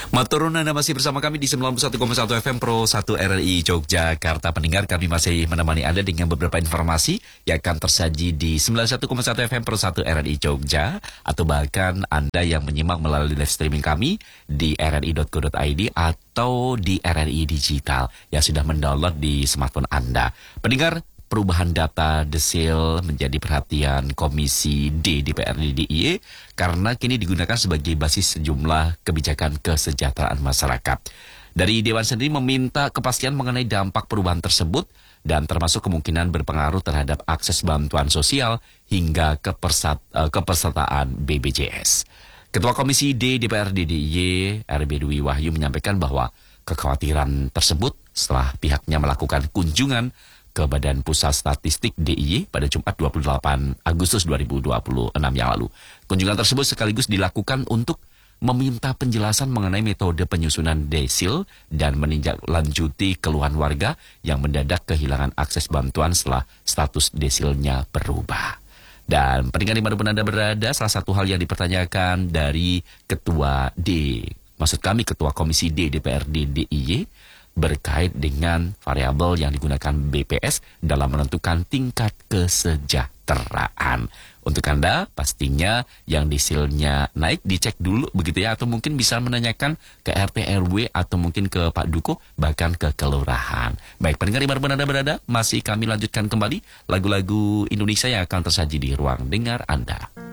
Maturun, Anda masih bersama kami di 91,1 FM Pro 1 RRI Yogyakarta. Pendengar, kami masih menemani Anda dengan beberapa informasi yang akan tersaji di 91,1 FM Pro 1 RRI Jogja, atau bahkan Anda yang menyimak melalui live streaming kami di rri.co.id atau di RRI Digital yang sudah mendownload di smartphone Anda. Pendengar, perubahan data desil menjadi perhatian Komisi D DPRD DIY karena kini digunakan sebagai basis sejumlah kebijakan kesejahteraan masyarakat. Dari Dewan sendiri meminta kepastian mengenai dampak perubahan tersebut dan termasuk kemungkinan berpengaruh terhadap akses bantuan sosial hingga kepesertaan BPJS. Ketua Komisi D DPRD DIY RB Dwi Wahyu menyampaikan bahwa kekhawatiran tersebut setelah pihaknya melakukan kunjungan ke Badan Pusat Statistik DIY pada Jumat 28 Agustus 2026 yang lalu. Kunjungan tersebut sekaligus dilakukan untuk meminta penjelasan mengenai metode penyusunan desil dan menindaklanjuti keluhan warga yang mendadak kehilangan akses bantuan setelah status desilnya berubah. Dan pendengar dimanapun Anda berada, salah satu hal yang dipertanyakan dari Ketua Komisi D DPRD DIY berkait dengan variabel yang digunakan BPS dalam menentukan tingkat kesejahteraan. Untuk Anda, pastinya yang desilnya naik dicek dulu begitu ya, atau mungkin bisa menanyakan ke RT RW atau mungkin ke Pak Duko, bahkan ke kelurahan. Baik, pendengar dimanapun Anda berada, masih kami lanjutkan kembali lagu-lagu Indonesia yang akan tersaji di ruang dengar Anda.